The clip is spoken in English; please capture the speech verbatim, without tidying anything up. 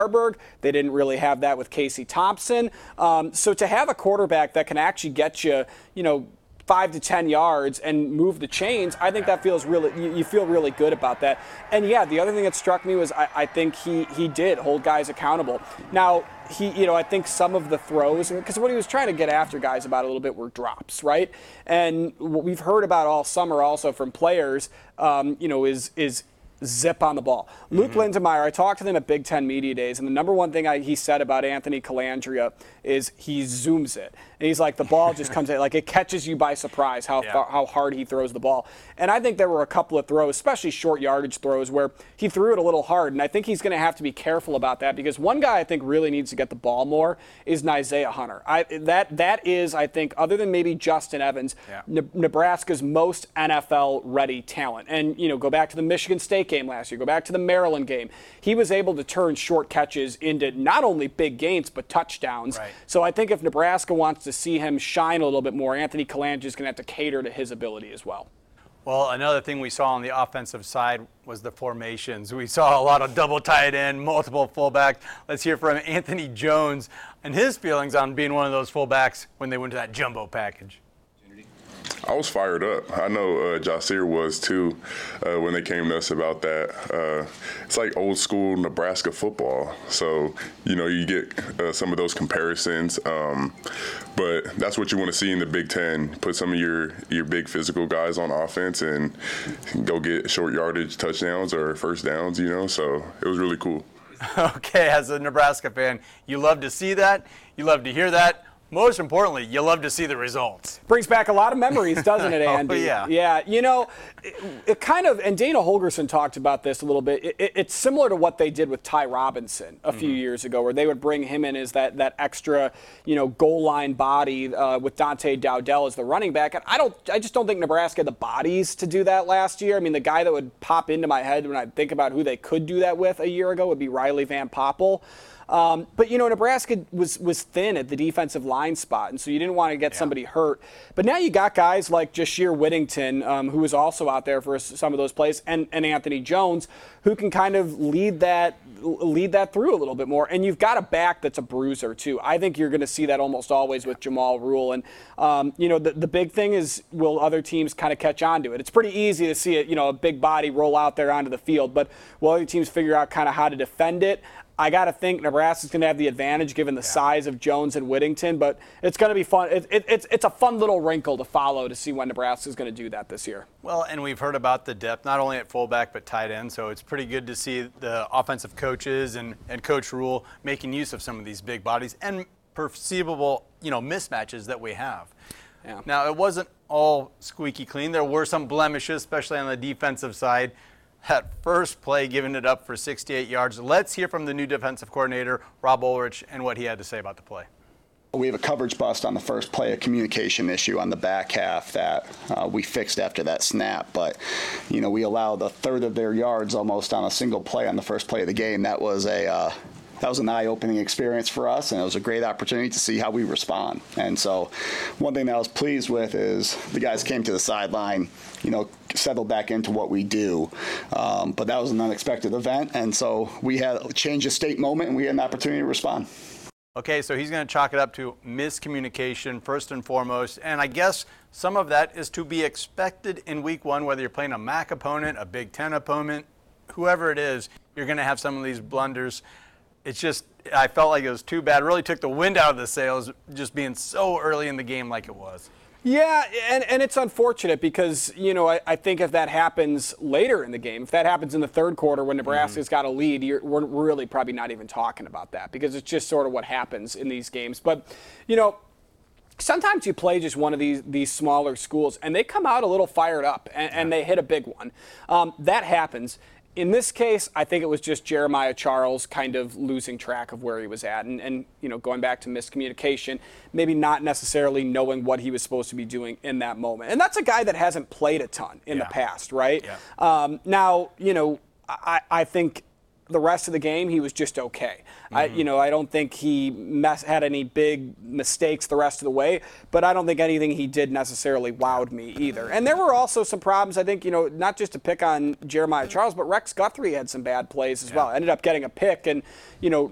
Harburg. They didn't really have that with Casey Thompson. Um, so to have a quarterback that can actually get you, you know, five to ten yards and move the chains, I think that feels really, you, you feel really good about that. And yeah, the other thing that struck me was I, I think he he did hold guys accountable. Now, he, you know, I think some of the throws, because what he was trying to get after guys about a little bit were drops, right? And what we've heard about all summer also from players, um, you know, is is zip on the ball. Luke mm-hmm. Lindemeyer, I talked to them at Big Ten Media Days, and the number one thing I, he said about Anthony Colandrea is he zooms it. And he's like, the ball just comes in, like it catches you by surprise how yeah. far, how hard he throws the ball. And I think there were a couple of throws, especially short yardage throws, where he threw it a little hard. And I think he's going to have to be careful about that, because one guy I think really needs to get the ball more is Isaiah Hunter. I, that that is, I think, other than maybe Justin Evans, yeah. Ne- Nebraska's most N F L-ready talent. And, you know, go back to the Michigan State game last year, go back to the Maryland game. He was able to turn short catches into not only big gains, but touchdowns. Right. So I think if Nebraska wants to see him shine a little bit more, Anthony Colandrea is going to have to cater to his ability as well. Well, another thing we saw on the offensive side was the formations. We saw a lot of double tight end, multiple fullbacks. Let's hear from Anthony Jones and his feelings on being one of those fullbacks when they went to that jumbo package. I was fired up. I know uh, Jahsir was too uh, when they came to us about that. Uh, it's like old school Nebraska football. So, you know, you get uh, some of those comparisons. Um, but that's what you want to see in the Big Ten. Put some of your, your big physical guys on offense and go get short yardage touchdowns or first downs, you know. So it was really cool. Okay, as a Nebraska fan, you love to see that. You love to hear that. Most importantly, you love to see the results. Brings back a lot of memories, doesn't it, Andy? Oh, yeah. Yeah, you know, it, it kind of, and Dana Holgerson talked about this a little bit. It, it, it's similar to what they did with Ty Robinson a mm-hmm. few years ago, where they would bring him in as that that extra, you know, goal line body uh, with Dante Dowdell as the running back. And I don't, I just don't think Nebraska had the bodies to do that last year. I mean, the guy that would pop into my head when I think about who they could do that with a year ago would be Riley Van Poppel. Um, but, you know, Nebraska was was thin at the defensive line spot, and so you didn't want to get yeah. somebody hurt. But now you got guys like Jahsir Whittington, um, who was also out there for some of those plays, and, and Anthony Jones, who can kind of lead that lead that through a little bit more. And you've got a back that's a bruiser, too. I think you're going to see that almost always with Jamal Rule. And, um, you know, the, the big thing is, will other teams kind of catch on to it? It's pretty easy to see it, you know, a big body roll out there onto the field, but will other teams figure out kind of how to defend it? I got to think Nebraska's going to have the advantage given the yeah. size of Jones and Whittington, but it's going to be fun. It, it, it's it's a fun little wrinkle to follow to see when Nebraska's going to do that this year. Well, and we've heard about the depth, not only at fullback but tight end, so it's pretty good to see the offensive coaches and, and Coach Rule making use of some of these big bodies and perceivable, you know, mismatches that we have. Yeah. Now, it wasn't all squeaky clean. There were some blemishes, especially on the defensive side. That first play, giving it up for sixty-eight yards. Let's hear from the new defensive coordinator, Rob Ulrich, and what he had to say about the play. We have a coverage bust on the first play, a communication issue on the back half that uh, we fixed after that snap. But, you know, we allowed a third of their yards almost on a single play on the first play of the game. That was a uh, that was an eye-opening experience for us, and it was a great opportunity to see how we respond. And so one thing that I was pleased with is the guys came to the sideline, you know, settled back into what we do. Um, but that was an unexpected event, and so we had a change of state moment, and we had an opportunity to respond. Okay, so he's going to chalk it up to miscommunication first and foremost, and I guess some of that is to be expected in week one, whether you're playing a M A C opponent, a Big Ten opponent, whoever it is, you're going to have some of these blunders. It's just, I felt like it was too bad. It really took the wind out of the sails just being so early in the game like it was. Yeah, and, and it's unfortunate because, you know, I, I think if that happens later in the game, if that happens in the third quarter when Nebraska's mm-hmm. got a lead, you're, we're really probably not even talking about that because it's just sort of what happens in these games. But, you know, sometimes you play just one of these these smaller schools and they come out a little fired up and, and they hit a big one. Um, that happens. In this case, I think it was just Jeremiah Charles kind of losing track of where he was at and, and, you know, going back to miscommunication, maybe not necessarily knowing what he was supposed to be doing in that moment. And that's a guy that hasn't played a ton in yeah. the past, right? Yeah. Um, now, you know, I, I think the rest of the game, he was just okay. Mm-hmm. I, you know, I don't think he mess, had any big mistakes the rest of the way, but I don't think anything he did necessarily wowed me either. And there were also some problems, I think, you know, not just to pick on Jeremiah Charles, but Rex Guthrie had some bad plays as yeah. well. Ended up getting a pick and, you know,